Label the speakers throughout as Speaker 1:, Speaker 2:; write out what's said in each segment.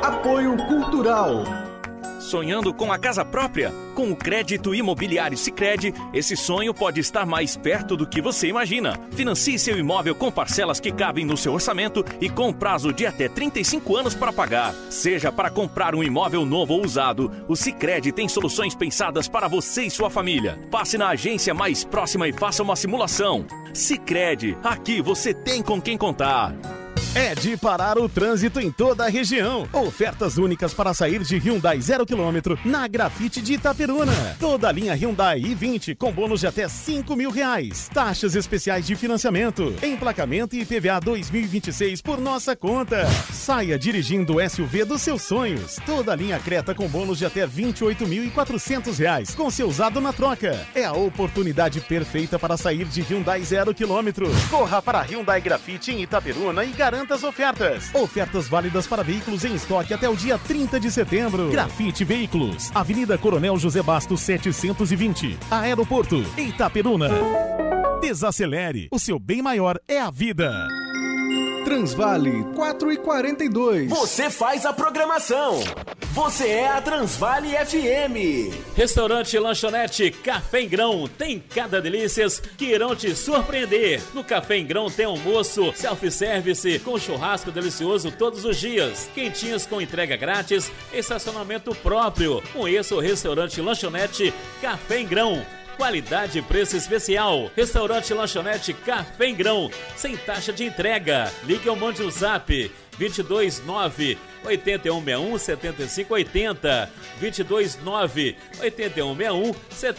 Speaker 1: Apoio Cultural.
Speaker 2: Sonhando com a casa própria? Com o crédito imobiliário Sicredi, esse sonho pode estar mais perto do que você imagina. Financie seu imóvel com parcelas que cabem no seu orçamento e com prazo de até 35 anos para pagar. Seja para comprar um imóvel novo ou usado, o Sicredi tem soluções pensadas para você e sua família. Passe na agência mais próxima e faça uma simulação. Sicredi, aqui você tem com quem contar.
Speaker 3: É de parar o trânsito em toda a região. Ofertas únicas para sair de Hyundai 0 km na Grafite de Itaperuna. Toda a linha Hyundai i20 com bônus de até R$5.000. Taxas especiais de financiamento, emplacamento e IPVA 2026 por nossa conta. Saia dirigindo o SUV dos seus sonhos. Toda a linha Creta com bônus de até R$28.400 com seu usado na troca. É a oportunidade perfeita para sair de Hyundai 0 km. Corra para Hyundai Grafite em Itaperuna e garanta as ofertas. Ofertas válidas para veículos em estoque até o dia 30 de setembro. Grafite Veículos, Avenida Coronel José Bastos 720, Aeroporto, Itaperuna. Desacelere, o seu bem maior é a vida.
Speaker 1: Transvale 4h42.
Speaker 4: Você faz a programação. Você é a Transvale FM.
Speaker 5: Restaurante Lanchonete Café em Grão tem cada delícias que irão te surpreender. No Café em Grão tem almoço, self-service com churrasco delicioso todos os dias, quentinhas com entrega grátis, estacionamento próprio. Conheça o Restaurante Lanchonete Café em Grão. Qualidade e preço especial. Restaurante Lanchonete Café em Grão, sem taxa de entrega. Ligue ou mande um zap 229 8161 7580 229 8161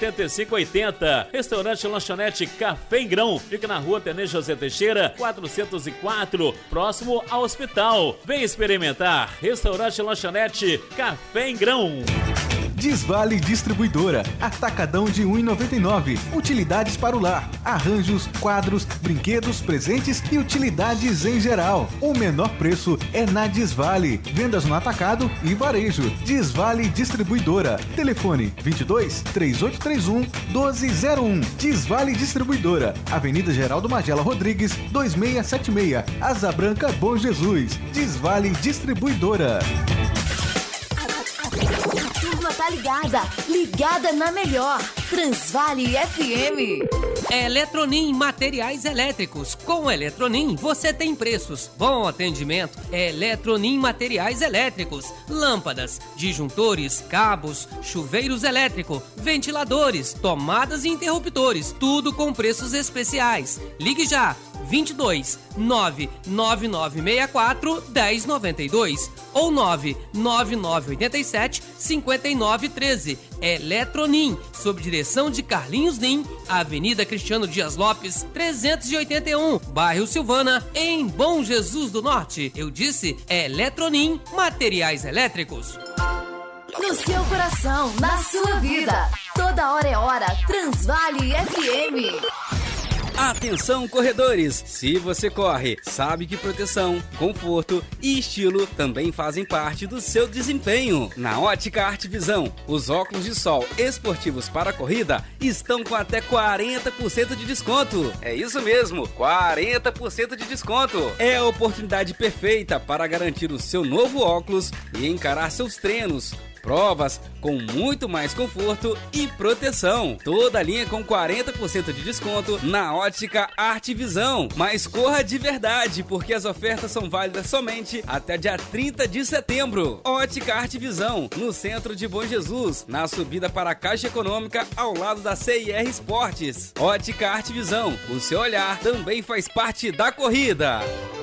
Speaker 5: 7580. Restaurante Lanchonete Café em Grão fica na rua Tenente José Teixeira 404, próximo ao hospital. Vem experimentar. Restaurante Lanchonete Café em Grão.
Speaker 1: Desvale Distribuidora, atacadão de R$ 1,99. Utilidades para o lar, arranjos, quadros, brinquedos, presentes e utilidades em geral. O menor preço é na Desvale. Vendas no atacado e varejo. Desvale Distribuidora. Telefone 22 3831 1201. Desvale Distribuidora. Avenida Geraldo Magela Rodrigues 2676. Asa Branca, Bom Jesus. Desvale Distribuidora.
Speaker 6: Tá ligada na melhor, Transvale FM.
Speaker 7: Eletronim Materiais Elétricos. Com Eletronim você tem preços, bom atendimento. Eletronim Materiais Elétricos. Lâmpadas, disjuntores, cabos, chuveiros elétricos, ventiladores, tomadas e interruptores, tudo com preços especiais. Ligue já 22 99964 1092 ou 99987 5913. Eletronim, sob direção de Carlinhos Nim, Avenida Cristiano Dias Lopes, 381, bairro Silvana, em Bom Jesus do Norte. Eu disse Eletronim Materiais Elétricos.
Speaker 6: No seu coração, na sua vida, toda hora é hora, Transvale FM.
Speaker 8: Atenção, corredores! Se você corre, sabe que proteção, conforto e estilo também fazem parte do seu desempenho. Na Ótica Arte Visão, os óculos de sol esportivos para a corrida estão com até 40% de desconto. É isso mesmo, 40% de desconto. É a oportunidade perfeita para garantir o seu novo óculos e encarar seus treinos, provas com muito mais conforto e proteção. Toda a linha com 40% de desconto na Ótica Arte Visão. Mas corra de verdade, porque as ofertas são válidas somente até dia 30 de setembro. Ótica Arte Visão, no centro de Bom Jesus, na subida para a Caixa Econômica, ao lado da CIR Esportes. Ótica Arte Visão, o seu olhar também faz parte da corrida.